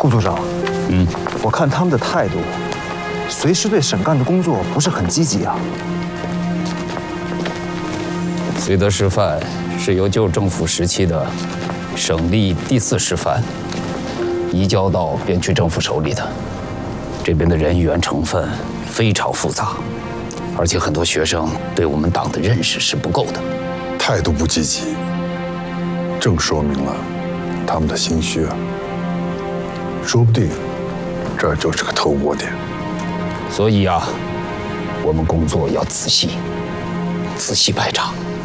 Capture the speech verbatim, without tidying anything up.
顾组长， 嗯， 我看他们的态度，随时对省干的工作不是很积极啊。 绥德师范是由旧政府时期的省立第四师范移交到边区政府手里的，这边的人员成分非常复杂，而且很多学生对我们党的认识是不够的， 态度不积极，正说明了他们的心虚啊。说不定这就是个头窝点。 所以啊，我们工作要仔细，仔细排查。